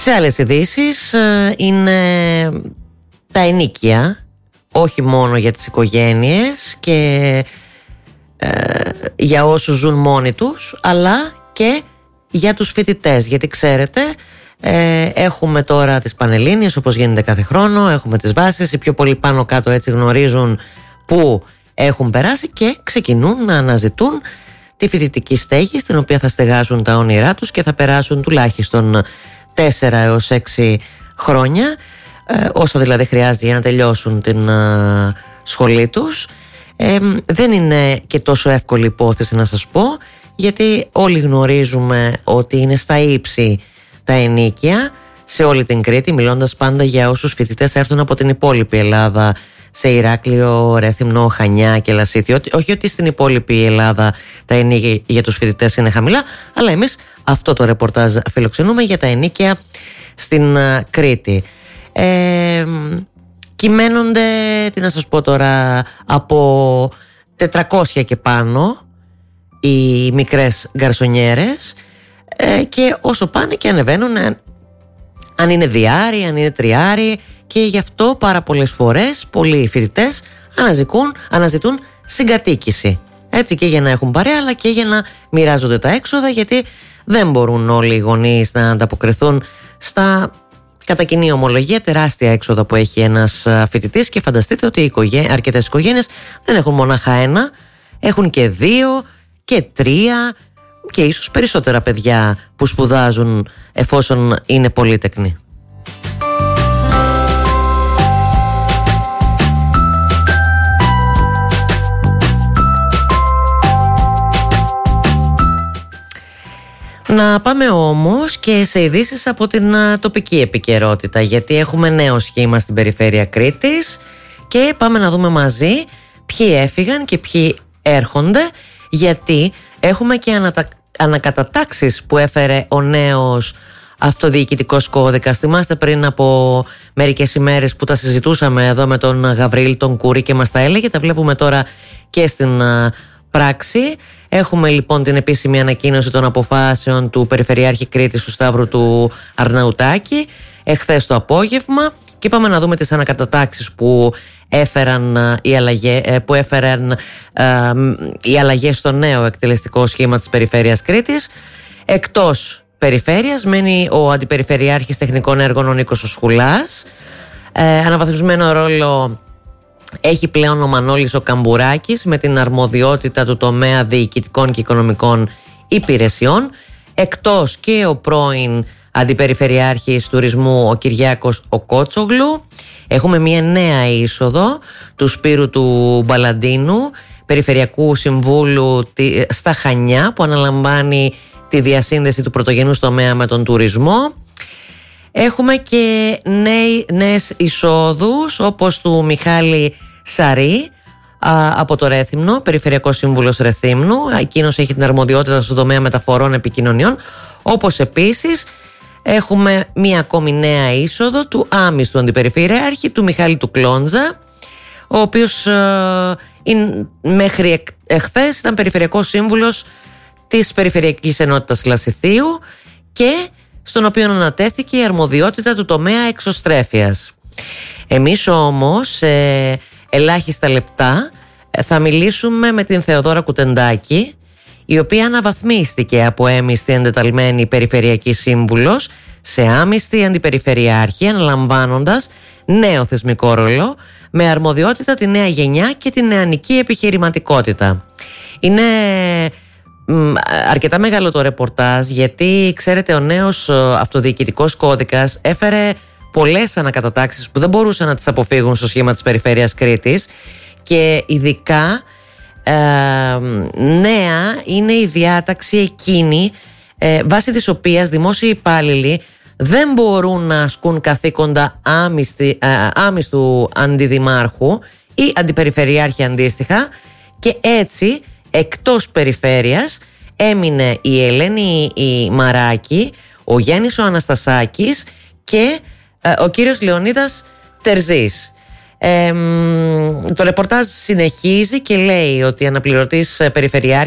Σε άλλες ειδήσεις είναι τα ενοίκια, όχι μόνο για τις οικογένειες και για όσους ζουν μόνοι τους, αλλά και για τους φοιτητές. Γιατί ξέρετε, έχουμε τώρα τις Πανελλήνιες όπως γίνεται κάθε χρόνο, έχουμε τις βάσεις, οι πιο πολλοί πάνω κάτω έτσι γνωρίζουν που έχουν περάσει και ξεκινούν να αναζητούν τη φοιτητική στέγη στην οποία θα στεγάσουν τα όνειρά τους και θα περάσουν τουλάχιστον 4 έως 6 χρόνια, όσο δηλαδή χρειάζεται για να τελειώσουν την σχολή τους. Δεν είναι και τόσο εύκολη υπόθεση να σας πω, γιατί όλοι γνωρίζουμε ότι είναι στα ύψη τα ενοίκια σε όλη την Κρήτη, μιλώντας πάντα για όσους φοιτητές έρθουν από την υπόλοιπη Ελλάδα, σε Ηράκλειο, Ρέθυμνο, Χανιά και Λασίθι. Όχι ότι στην υπόλοιπη Ελλάδα τα ενοίκια για τους φοιτητές είναι χαμηλά, αλλά εμείς αυτό το ρεπορτάζ φιλοξενούμε για τα ενοίκια στην Κρήτη. Κυμαίνονται, τι να σας πω τώρα, από 400 και πάνω οι μικρές γκαρσονιέρες, και όσο πάνε και ανεβαίνουν, αν είναι διάρρη, αν είναι τριάρη, και γι' αυτό πάρα πολλές φορές πολλοί φοιτητές αναζητούν συγκατοίκηση, έτσι, και για να έχουν παρέα αλλά και για να μοιράζονται τα έξοδα, γιατί δεν μπορούν όλοι οι γονείς να ανταποκριθούν στα κατά κοινή ομολογία τεράστια έξοδα που έχει ένας φοιτητής. Και φανταστείτε ότι αρκετές οικογένειες δεν έχουν μονάχα ένα, έχουν και 2 και 3 και ίσως περισσότερα παιδιά που σπουδάζουν εφόσον είναι πολύτεκνοι. Να πάμε όμως και σε ειδήσεις από την τοπική επικαιρότητα, γιατί έχουμε νέο σχήμα στην περιφέρεια Κρήτης και πάμε να δούμε μαζί ποιοι έφυγαν και ποιοι έρχονται, γιατί έχουμε και ανακατατάξεις που έφερε ο νέος αυτοδιοικητικός κώδικας. Θυμάστε πριν από μερικές ημέρες που τα συζητούσαμε εδώ με τον Γαβρίλ τον Κούρη και μας τα έλεγε, τα βλέπουμε τώρα και στην πράξη. Έχουμε λοιπόν την επίσημη ανακοίνωση των αποφάσεων του Περιφερειάρχη Κρήτης του Σταύρου του Αρναουτάκη εχθές το απόγευμα, και πάμε να δούμε τις ανακατατάξεις που έφεραν οι αλλαγές στο νέο εκτελεστικό σχήμα της Περιφέρειας Κρήτης. Εκτός περιφέρειας μένει ο Αντιπεριφερειάρχης Τεχνικών Έργων ο Νίκος ο Σχουλάς. Αναβαθμισμένο ρόλο έχει πλέον ο Μανώλης ο Καμπουράκης με την αρμοδιότητα του τομέα διοικητικών και οικονομικών υπηρεσιών, εκτός και ο πρώην Αντιπεριφερειάρχης Τουρισμού ο Κυριάκος ο Κότσογλου. Έχουμε μια νέα είσοδο του Σπύρου του Μπαλαντίνου, Περιφερειακού Συμβούλου στα Χανιά, που αναλαμβάνει τη διασύνδεση του πρωτογενούς τομέα με τον τουρισμό. Έχουμε και νέες εισόδους, όπως του Μιχάλη Σαρή από το Ρέθυμνο, Περιφερειακό Σύμβουλος Ρεθύμνου. Εκείνος έχει την αρμοδιότητα στον τομέα μεταφορών επικοινωνιών. Όπως επίσης έχουμε μία ακόμη νέα είσοδο του άμυστου Αντιπεριφερειάρχη, του Μιχάλη του Κλόντζα, ο οποίος μέχρι εχθές ήταν Περιφερειακός Σύμβουλος της Περιφερειακής Ενότητας Λασιθίου και στον οποίο ανατέθηκε η αρμοδιότητα του τομέα εξωστρέφειας. Εμείς όμως σε ελάχιστα λεπτά θα μιλήσουμε με την Θεοδόρα Κουτεντάκη, η οποία αναβαθμίστηκε από έμιστη εντεταλμένη Περιφερειακή Σύμβουλος σε άμιστη Αντιπεριφερειάρχη, αναλαμβάνοντας νέο θεσμικό ρόλο με αρμοδιότητα τη νέα γενιά και τη νεανική επιχειρηματικότητα. Είναι αρκετά μεγάλο το ρεπορτάζ, γιατί ξέρετε, ο νέος αυτοδιοικητικός κώδικας έφερε πολλές ανακατατάξεις που δεν μπορούσαν να τις αποφύγουν στο σχήμα της Περιφέρειας Κρήτης, και ειδικά νέα είναι η διάταξη εκείνη βάσει της οποίας δημόσιοι υπάλληλοι δεν μπορούν να ασκούν καθήκοντα άμιστου αντιδημάρχου ή αντιπεριφερειάρχη αντίστοιχα, και έτσι εκτός περιφέρειας έμεινε η Ελένη η Μαράκη, ο Γιάννης ο Αναστασάκης και ο κύριος Λεωνίδας Τερζής. Το ρεπορτάζ συνεχίζει και λέει ότι αναπληρωτής περιφερειάρχης